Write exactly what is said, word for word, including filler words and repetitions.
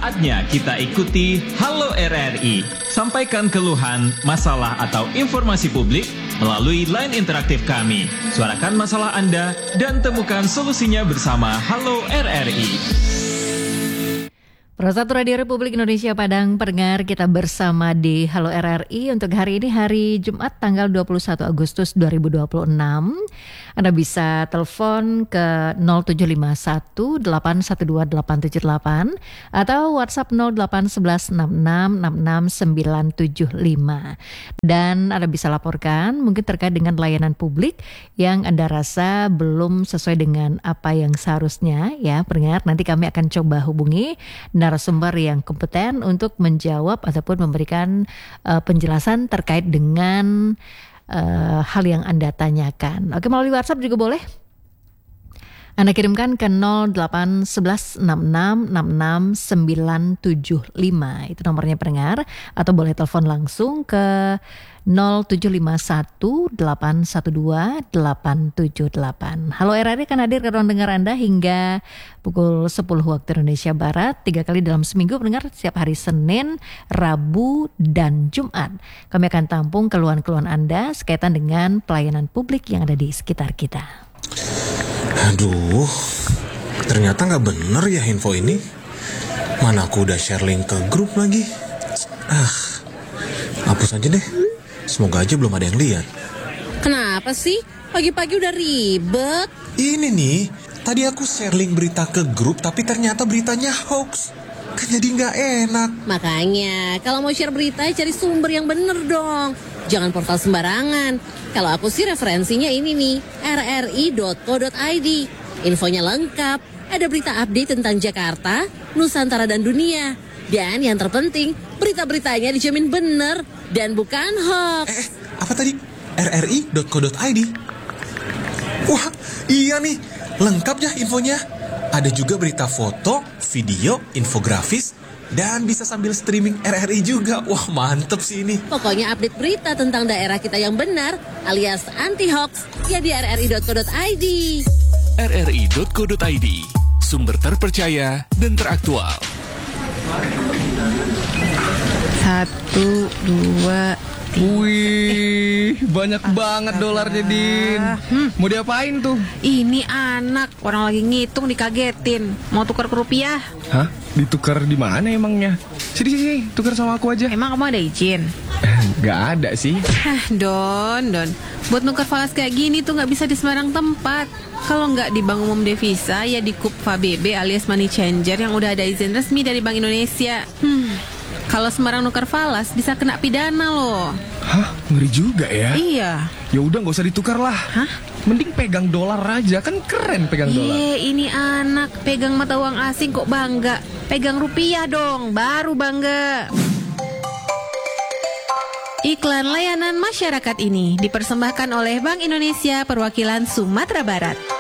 Saatnya kita ikuti Halo R R I. Sampaikan keluhan, masalah atau informasi publik melalui line interaktif kami. Suarakan masalah Anda dan temukan solusinya bersama Halo R R I. Persatu Radio Republik Indonesia Padang, pendengar, kita bersama di Halo R R I untuk hari ini, hari Jumat tanggal dua puluh satu Agustus dua ribu dua puluh enam. Anda bisa telepon ke nol tujuh lima satu delapan satu dua delapan tujuh delapan atau WhatsApp nol delapan satu satu enam enam enam enam sembilan tujuh lima. Dan Anda bisa laporkan mungkin terkait dengan layanan publik yang Anda rasa belum sesuai dengan apa yang seharusnya, ya pendengar. Nanti kami akan coba hubungi narasumber yang kompeten untuk menjawab ataupun memberikan uh, penjelasan terkait dengan uh, hal yang Anda tanyakan. Oke, melalui WhatsApp juga boleh. Anda kirimkan ke nol delapan satu satu enam enam enam enam sembilan tujuh lima. Itu nomornya pendengar. Atau boleh telepon langsung ke nol tujuh lima satu delapan satu dua delapan tujuh delapan. Halo R R I akan hadir ke ruang dengar Anda hingga pukul sepuluh waktu Indonesia Barat. Tiga kali dalam seminggu pendengar, setiap hari Senin, Rabu, dan Jumat. Kami akan tampung keluhan-keluhan Anda sekaitan dengan pelayanan publik yang ada di sekitar kita. Aduh, ternyata gak bener ya info ini. Mana aku udah share link ke grup lagi. Ah, hapus aja deh. Semoga aja belum ada yang lihat. Kenapa sih? Pagi-pagi udah ribet. Ini nih, tadi aku share link berita ke grup, tapi ternyata beritanya hoax. Kan jadi gak enak. Makanya, kalau mau share berita, cari sumber yang bener dong. Jangan portal sembarangan. Kalau aku sih referensinya ini nih, r r i dot co dot i d. Infonya lengkap, ada berita update tentang Jakarta, Nusantara dan dunia. Dan yang terpenting, berita-beritanya dijamin bener dan bukan hoax. Eh, apa tadi? r r i dot co dot i d. Wah, iya nih, lengkap ya infonya. Ada juga berita foto, video, infografis, dan bisa sambil streaming R R I juga. Wah, mantep sih ini. Pokoknya update berita tentang daerah kita yang benar alias anti-hoax ya di r r i dot co dot i d. r r i dot co dot i d, sumber terpercaya dan teraktual. Satu, dua, tiga. Wih, banyak Astaga. banget dolarnya, Din. Hmm. Mau diapain tuh? Ini anak, orang lagi ngitung dikagetin. Mau tukar ke rupiah? Hah? Ditukar di mana emangnya? Sini, sini, tukar sama aku aja. Emang kamu ada izin? Gak ada sih. Hah, Don, Don. Buat nuker falas kayak gini tuh gak bisa di sembarang tempat. Kalau nggak di Bank Umum Devisa, ya di KUPVA B B alias Money Changer yang udah ada izin resmi dari Bank Indonesia. Hmm. Kalau sembarang nuker falas bisa kena pidana loh. Hah? Ngeri juga ya? Iya. Ya udah nggak usah ditukar lah. Hah? Mending pegang dolar aja, kan keren pegang dolar. Ye, ini anak pegang mata uang asing kok bangga. Pegang rupiah dong, baru bangga. Iklan layanan masyarakat ini dipersembahkan oleh Bank Indonesia Perwakilan Sumatera Barat.